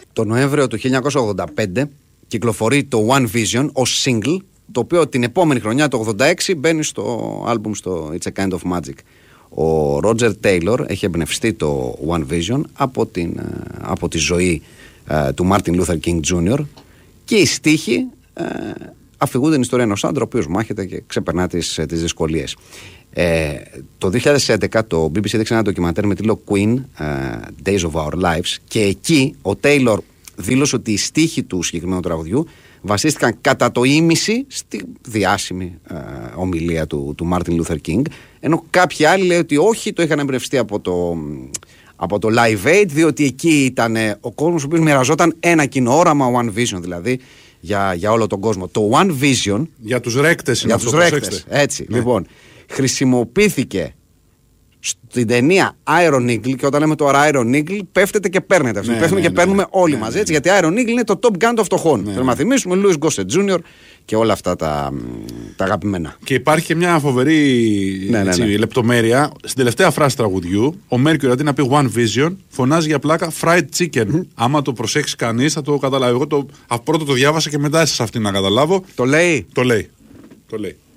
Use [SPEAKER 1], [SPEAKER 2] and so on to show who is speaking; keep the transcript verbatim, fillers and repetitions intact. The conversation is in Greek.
[SPEAKER 1] Το Νοέμβριο του χίλια εννιακόσια ογδόντα πέντε κυκλοφορεί το One Vision ως single, το οποίο την επόμενη χρονιά, το ογδόντα έξι, μπαίνει στο άλμπουμ στο It's a Kind of Magic. Ο Roger Taylor έχει εμπνευστεί το One Vision από, την, από τη ζωή ε, του Martin Luther King τζούνιορ και οι στίχοι ε, αφηγούν την ιστορία ενός άντρα ο οποίος μάχεται και ξεπερνά τις, τις δυσκολίες. Ε, το δύο χιλιάδες έντεκα το μπι μπι σι έδειξε ένα ντοκιμαντέρ με τίτλο Queen, uh, Days of Our Lives, και εκεί ο Taylor δήλωσε ότι οι στίχοι του συγκεκριμένου τραγουδιού βασίστηκαν κατά το ίμιση στη διάσημη uh, ομιλία του, του Martin Luther King, ενώ κάποιοι άλλοι λέει ότι όχι, το είχαν εμπνευστεί από το, από το Live Aid, διότι εκεί ήταν ο κόσμος ο οποίος μοιραζόταν ένα κοινό όραμα, One Vision δηλαδή, για, για όλο τον κόσμο. Το One Vision
[SPEAKER 2] για τους ρέκτες,
[SPEAKER 1] για τους ρέκτες, έτσι, ναι. Λοιπόν, χρησιμοποιήθηκε στην ταινία Iron Eagle, και όταν λέμε το Iron Eagle πέφτετε και παίρνετε. Ναι, πέφτουμε ναι, και ναι, παίρνουμε ναι, όλοι ναι, μαζί, ναι, έτσι, ναι. Γιατί Iron Eagle είναι το Top Gun των φτωχών. Ναι, Θέλω να θυμίσουμε Louis Gossett τζούνιορ και όλα αυτά τα, τα αγαπημένα.
[SPEAKER 2] Και υπάρχει και μια φοβερή ναι, έτσι, ναι, ναι. λεπτομέρεια. Στην τελευταία φράση τραγουδιού, ο Mercury αντί να πει One Vision, φωνάζει για πλάκα Fried Chicken. Mm. Άμα το προσέξει κανείς θα το καταλάβει. Εγώ το, πρώτο το διάβασα και μετά εσάς αυτή να καταλάβω.
[SPEAKER 1] Το λέει.
[SPEAKER 2] Το λέει. Το λέει.